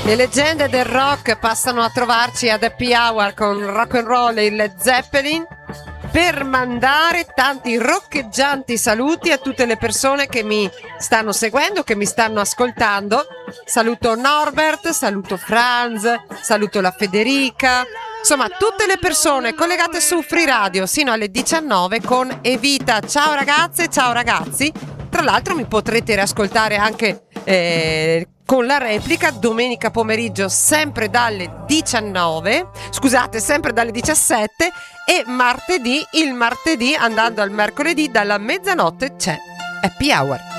Le leggende del rock passano a trovarci ad Happy Hour con Rock and Roll e il Led Zeppelin per mandare tanti roccheggianti saluti a tutte le persone che mi stanno seguendo, che mi stanno ascoltando. Saluto Norbert, saluto Franz, saluto la Federica, insomma tutte le persone collegate su Free Radio sino alle 19 con Evita. Ciao ragazze, ciao ragazzi. Tra l'altro mi potrete riascoltare anche con la replica domenica pomeriggio sempre dalle 19, scusate, sempre dalle 17, e il martedì andando al mercoledì dalla mezzanotte c'è Happy Hour.